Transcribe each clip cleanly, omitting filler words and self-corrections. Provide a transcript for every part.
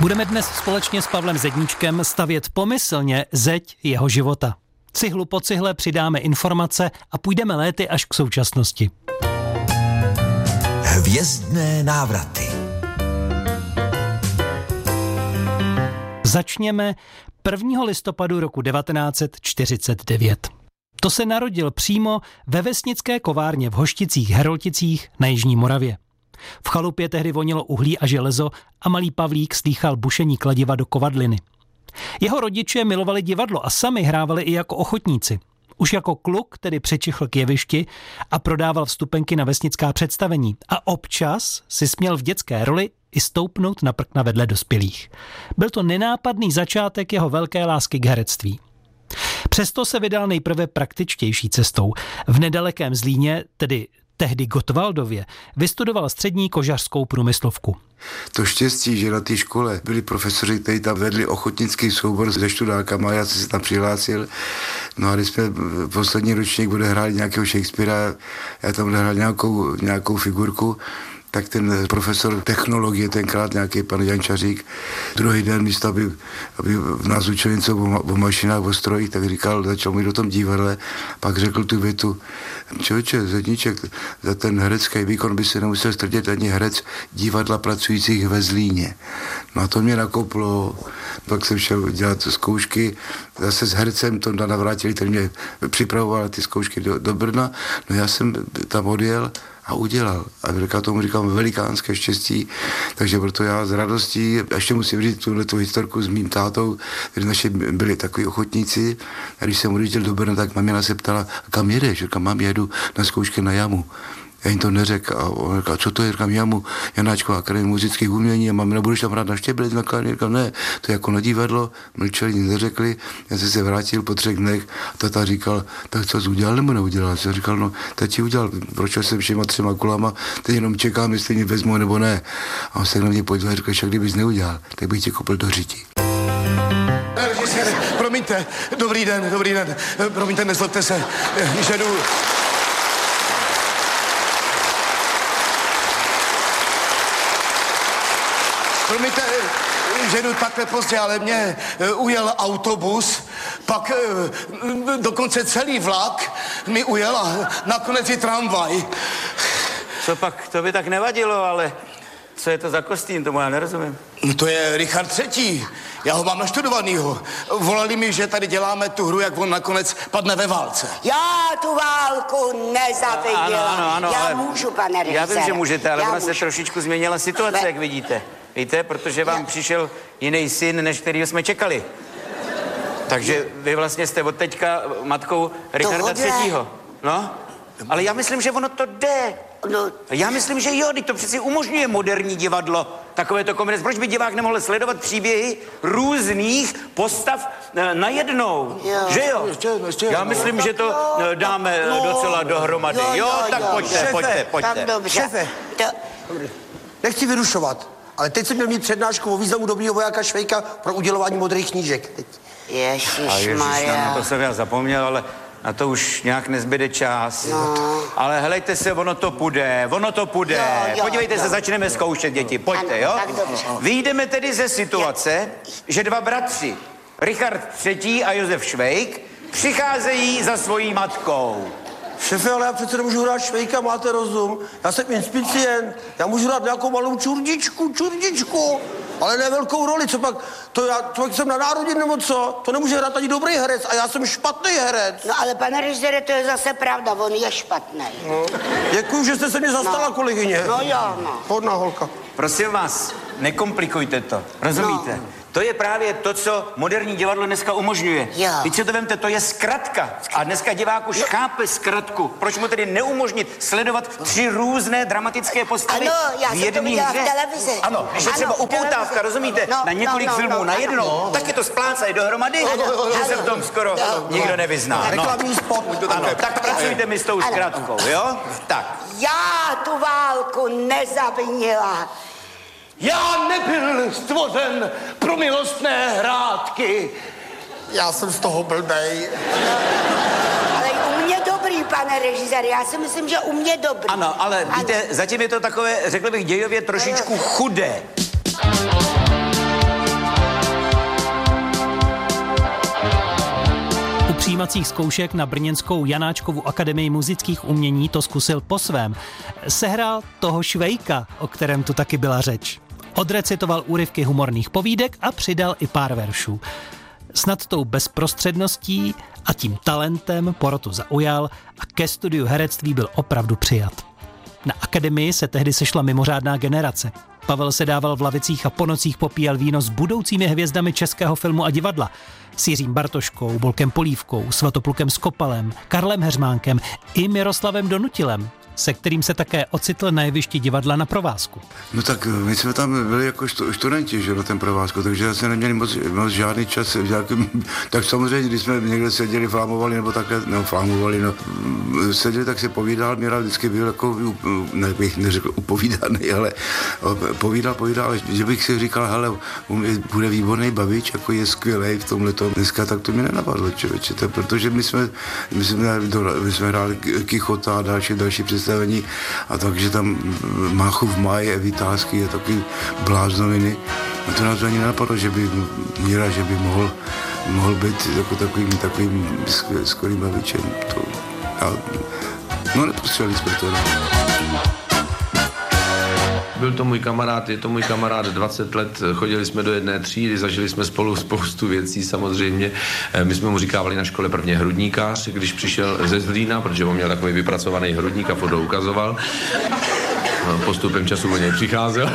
Budeme dnes společně s Pavlem Zedníčkem stavět pomyslně zeď jeho života. Cihlu po cihle přidáme informace a půjdeme léty až k současnosti. Hvězdné návraty. Začněme 1. listopadu roku 1949. To se narodil přímo ve vesnické kovárně v Hošticích Herolticích na Jižní Moravě. V chalupě tehdy vonilo uhlí a železo a malý Pavlík slýchal bušení kladiva do kovadliny. Jeho rodiče milovali divadlo a sami hrávali i jako ochotníci. Už jako kluk tedy přečichl k jevišti a prodával vstupenky na vesnická představení a občas si směl v dětské roli i stoupnout na prkna vedle dospělých. Byl to nenápadný začátek jeho velké lásky k herectví. Přesto se vydal nejprve praktičtější cestou. V nedalekém Zlíně, tedy tehdy Gottwaldově, vystudoval střední kožařskou průmyslovku. To štěstí, že na té škole byli profesoři, kteří tam vedli ochotnický soubor se študákama, já jsem se tam přihlásil. No a když jsme poslední ročník odehráli nějakého Shakespearea, já tam odehrál nějakou figurku, tak ten profesor technologie, tenkrát nějaký pan Jančařík, druhý den místo, aby nás učil něco o mašinách, o strojích, tak říkal, začal mít o tom divadle, pak řekl tu větu, člověče, Zedníček, za ten herecký výkon by se nemusel strdět ani herec divadla pracujících ve Zlíně. No a to mě nakoplo, pak jsem šel dělat zkoušky, zase s hercem to navrátili, který mě připravoval ty zkoušky do Brna, no já jsem tam odjel a udělal. A tomu říkám velikánské štěstí, takže proto já s radostí, ještě musím říct tuhletu historku s mým tátou, kdy naši byli takový ochotníci, a když jsem odjížděl do Brna, tak mamina se ptala, kam jedeš? Říkám, mám, jedu na zkoušky na jamu. Já jim to neřekl a on říkal, co to je, říkám, jamu, Janáčková akademie muzických umění a mamina, budeš tam hrát na štěblec, na klavír? Říkám, ne, to je jako na divadlo, mlčeli, nic neřekli, já jsem se vrátil po 3 dnech a tata říkal, tak co jsi udělal nebo neudělal? Já říkal, no, tati udělal, prošel jsem všema 3 kulama, teď jenom čekám, jestli mě vezmu nebo ne. A on se na mě podíval a říkal, že kdybys neudělal, tak bych tě kopl do řiti. Promiňte, dobrý den, promiňte, nezlobte se, že jdu... Promiňte, že jdu takhle pozdě, ale mě ujel autobus, pak dokonce celý vlak mi ujel a nakonec i tramvaj. Co pak, to by tak nevadilo, ale co je to za kostým, tomu já nerozumím. No to je Richard III. Já ho mám naštudovanýho. Volali mi, že tady děláme tu hru, jak on nakonec padne ve válce. Já tu válku nezaviděla. Ano, já ale můžu, pane režisér. Já vím, že můžete, ale ona se trošičku změnila situace, jak vidíte. Víte, protože vám přišel jiný syn, než kterýho jsme čekali. Takže vy vlastně jste od teďka matkou Richarda III. No, ale já myslím, že ono to jde. No. Já myslím, že jo, teď to přeci umožňuje moderní divadlo. Takovéto kombinace. Proč by divák nemohl sledovat příběhy různých postav najednou? Jo. Že jo? Ještě, já myslím, že to dáme docela dohromady. Jo, tak pojďte. Tak dobře. Šéfe, nechci vyrušovat, ale teď jsem měl mít přednášku o významu dobrýho vojáka Švejka pro udělování modrých knížek. Ježišmarja. Na to jsem já zapomněl, ale na to už nějak nezbyde čas. No. Ale helejte se, ono to půjde. Jo, Podívejte se, začneme zkoušet, děti. Pojďte, jo? Tak dobře. Vyjdeme tedy ze situace, že 2 bratři, Richard III. a Josef Švejk, přicházejí za svojí matkou. Šefe, ale já přece nemůžu hrát Švejka, máte rozum. Já jsem inspicient, já můžu hrát nějakou malou čurdičku, ale ne velkou roli, co pak jsem na národě nebo co? To nemůže hrát ani dobrý herec a já jsem špatný herec. No ale pane režisére, to je zase pravda, on je špatný. No. Děkuju, že jste se mě zastala, kolegyně. No jo, no. Hodná holka. Prosím vás, nekomplikujte to, rozumíte? No. To je právě to, co moderní divadlo dneska umožňuje. Jo. Teď si to vemte, to je zkratka. A dneska divák už chápe zkratku. Proč mu tedy neumožnit sledovat 3 různé dramatické postavy ano, já v jsem to jedné viděla hře? v televizi. Ano, když je třeba upoutávka, rozumíte, na několik filmů najednou, tak je to splácají dohromady, že se v tom skoro nikdo nevyzná. Reklamní spot. Ano, tak pracujte mi s tou zkratkou, jo? Tak. Já tu válku nezavinila. Já nebyl stvořen pro milostné hrátky. Já jsem z toho blbej. Ale u mě dobrý, pane režisér, já si myslím, že u mě dobrý. Ano, ale víte, zatím je to takové, řekl bych, dějově trošičku chudé. přijímacích zkoušek na brněnskou Janáčkovu akademii muzických umění to zkusil po svém. Sehrál toho Švejka, o kterém tu taky byla řeč. Odrecitoval úryvky humorných povídek a přidal i pár veršů. Snad tou bezprostředností a tím talentem porotu zaujal a ke studiu herectví byl opravdu přijat. Na akademii se tehdy sešla mimořádná generace. Pavel se dával v lavicích a po nocích popíjal víno s budoucími hvězdami českého filmu a divadla. S Jiřím Bartoškou, Bolkem Polívkou, Svatoplukem Skopalem, Karlem Heřmánkem i Miroslavem Donutilem, se kterým se také ocitl na jevišti divadla Na provázku. No tak my jsme tam byli jako studenti, že na ten provázku, takže jsme neměli moc žádný čas, tak samozřejmě, když jsme někde seděli, flámovali, nebo takhle, seděli, tak se povídal, Míra vždycky byl jako, nebych neřekl upovídaný, ale povídal, že bych si říkal, hele, bude výborný bavič, jako je skvělej v tomhletom. Dneska tak to mě nenapadlo, člověče, protože my jsme hráli Kichota a další představení a takže tam Máchu v máji, Vytázky a taky bláznoviny. A to nás ani nenapadlo, že by Míra, že by mohl být jako takovým skvělým bavičem. Nepostřelili jsme to. Byl to můj kamarád, je to můj kamarád 20 let, chodili jsme do jedné třídy, zažili jsme spolu spoustu věcí samozřejmě. My jsme mu říkávali na škole prvně hrudníkář, když přišel ze Zlína, protože on měl takový vypracovaný hrudník a furt ukazoval. Postupem času o něj přicházel.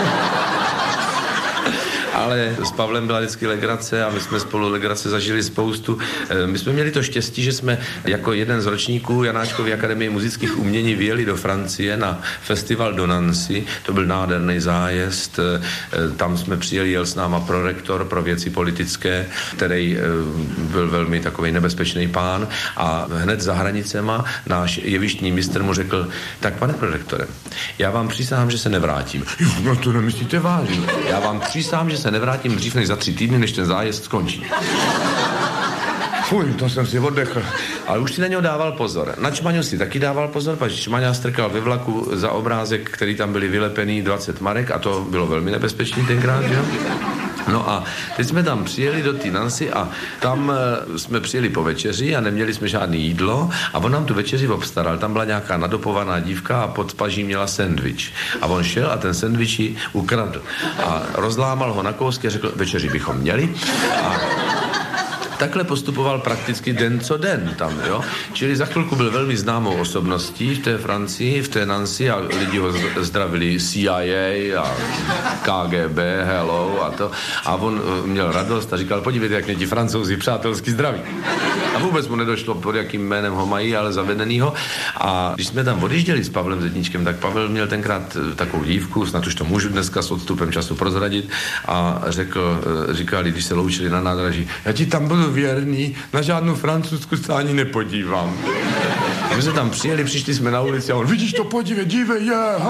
Ale s Pavlem byla vždycky legrace a my jsme spolu legrace zažili spoustu. My jsme měli to štěstí, že jsme jako jeden z ročníků Janáčkovy akademie muzických umění vyjeli do Francie na festival do Nancy. To byl nádherný zájezd. Tam jsme přijeli, jel s náma prorektor pro věci politické, který byl velmi takový nebezpečný pán a hned za hranicema náš jevištní mistr mu řekl, tak pane prorektore, já vám přísahám, že se nevrátím. No to nemyslíte vážně. Já vám přísahám, že se nevrátím dřív než za 3 týdny, než ten zájezd skončí. Fuj, to jsem si oddechl. Ale už si na něho dával pozor. Na Čmaňu si taky dával pozor, protože Čmaňa strkal ve vlaku za obrázek, který tam byly vylepený 20 marek a to bylo velmi nebezpečný tenkrát, jo? No a teď jsme tam přijeli do té Nancy a tam jsme přijeli po večeři a neměli jsme žádné jídlo a on nám tu večeři obstaral. Tam byla nějaká nadopovaná dívka a pod paží měla sendvič. A on šel a ten sendvič ji ukradl. A rozlámal ho na kousky a řekl, večeři bychom měli. A takhle postupoval prakticky den co den tam, jo. Čili za chvilku byl velmi známou osobností v té Francii, v té Nancy a lidi ho zdravili CIA a KGB, hello a to. A on měl radost a říkal, podívejte, jak mě ti Francouzi přátelsky zdraví. A vůbec mu nedošlo, pod jakým jménem ho mají, ale zavedenýho. A když jsme tam odjížděli s Pavlem Zedníčkem, tak Pavel měl tenkrát takovou dívku, snad už to můžu dneska s odstupem času prozradit, a říkali, když se loučili na nádraží, já ti tam budu věrný, na žádnou francouzskou se ani nepodívám. A my jsme tam přijeli, přišli jsme na ulici a on, vidíš to, dívej,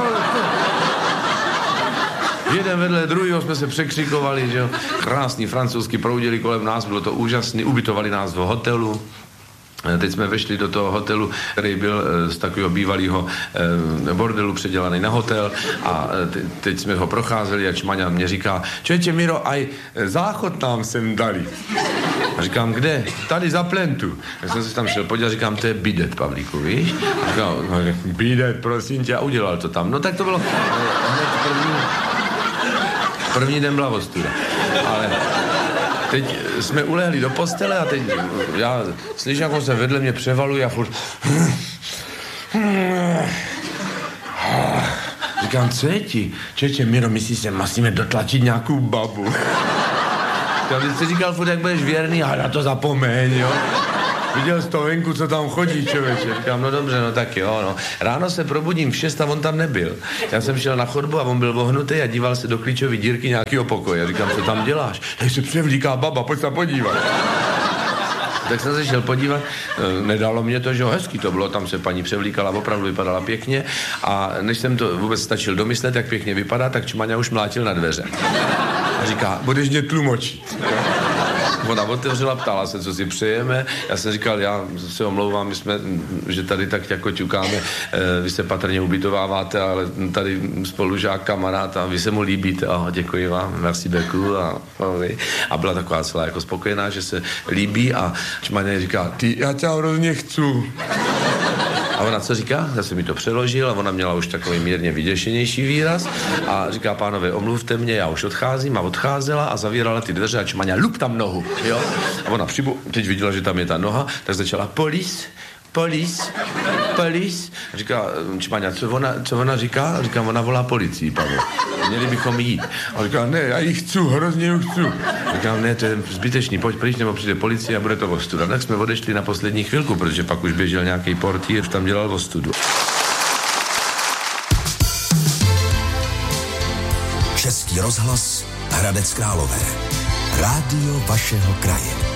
jeden vedle druhého jsme se překřikovali, že jo. Krásný francouzsky proudili kolem nás, bylo to úžasný, ubytovali nás v hotelu. Teď jsme vešli do toho hotelu, který byl z takového bývalého bordelu předělaný na hotel a teď jsme ho procházeli a Čmaňa mě říká, čověče Miro, aj záchod nám sem dali. A říkám, kde? Tady za plentu. Já jsem se tam šel podívat, říkám, to je bidet, Pavlíku, víš? A říkám, bidet, prosím tě, a udělal to tam. No tak to bylo první den byla ostuda. Ale teď jsme ulehli do postele a teď já slyším, jak on se vedle mě převaluje a furt... Říkám, co je ti? Čeče, Miro, myslíš, že musíme dotlačit nějakou babu? Já jsi říkal furt, jak budeš věrný, a na to zapomeň, jo? Viděl jsi to venku, co tam chodí, člověče. Říkám, no dobře, no tak jo, no. Ráno se probudím v 6 a on tam nebyl. Já jsem šel na chodbu a on byl vohnutý a díval se do klíčové dírky nějakého pokoje. Říkám, co tam děláš? Tady se převlíká baba, pojď se podívat. Tak jsem se šel podívat, nedalo mě to, že hezky to bylo, tam se paní převlíkala, opravdu vypadala pěkně a než jsem to vůbec stačil domyslet, jak pěkně vypadá, tak Čmaňa už mlátil na dveře. A říká, budeš mě tlumočit. Ona otevřela, ptala se, co si přejeme. Já jsem říkal, já se omlouvám, my jsme, že tady tak jako ťukáme, vy se patrně ubytováváte, ale tady spolužák, kamarád a vy se mu líbíte. A děkuji vám, merci beaucoup. A byla taková celá jako spokojená, že se líbí a Čmaně říká, ty, já tě hrozně chcu. A ona co říká? Já jsem mi to přeložil a ona měla už takový mírně vyděšenější výraz a říká, pánové, omluvte mě, já už odcházím, a odcházela a zavírala ty dveře a Čmaňa, lup tam nohu, jo? A ona teď viděla, že tam je ta noha, tak začala police. Říká Čmaňa, co ona říká? A říká, ona volá policii, Pavel. Měli bychom jít. A říká, ne, já ji chci, hrozně ji chci. Říkám, ne, to je zbytečný, pojď pryč, nebo přijde policie a bude to ostuda. Tak jsme odešli na poslední chvilku, protože pak už běžel nějaký portýr, tam dělal ostudu. Český rozhlas Hradec Králové. Rádio vašeho kraje.